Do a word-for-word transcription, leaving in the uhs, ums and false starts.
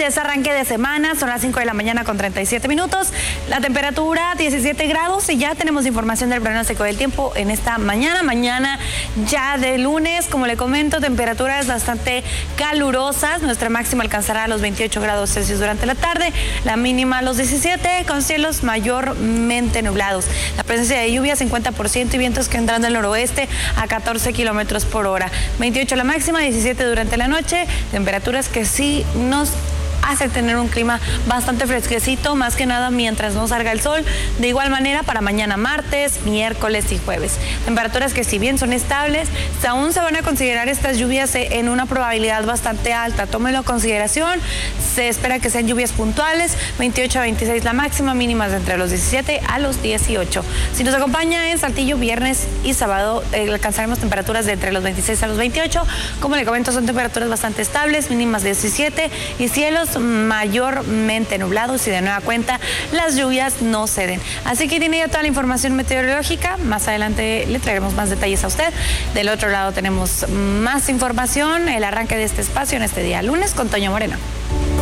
ya es arranque de semana, son las cinco de la mañana con treinta y siete minutos. La temperatura diecisiete grados y ya tenemos información del pronóstico del tiempo en esta mañana. Mañana ya de lunes, como le comento, temperaturas bastante calurosas. Nuestra máxima alcanzará a los veintiocho grados Celsius durante la tarde, la mínima a los diecisiete, con cielos mayormente nublados. La presencia de lluvia cincuenta por ciento y vientos que entran del noroeste a catorce kilómetros por hora. veintiocho la máxima, diecisiete durante la noche, temperaturas que sí nos hace tener un clima bastante fresquecito, más que nada mientras no salga el sol. De igual manera para mañana martes, miércoles y jueves. Temperaturas que si bien son estables, aún se van a considerar estas lluvias en una probabilidad bastante alta. Tómenlo en consideración. Se espera que sean lluvias puntuales, veintiocho a veintiséis la máxima, mínimas entre los diecisiete a los dieciocho. Si nos acompaña en Saltillo, viernes y sábado, eh, alcanzaremos temperaturas de entre los veintiséis a los veintiocho. Como le comento, son temperaturas bastante estables, mínimas de diecisiete y cielos mayormente nublados y de nueva cuenta las lluvias no ceden. Así que tiene ya toda la información meteorológica. Más adelante le traeremos más detalles a usted. Del otro lado tenemos más información, el arranque de este espacio en este día lunes con Toño Moreno.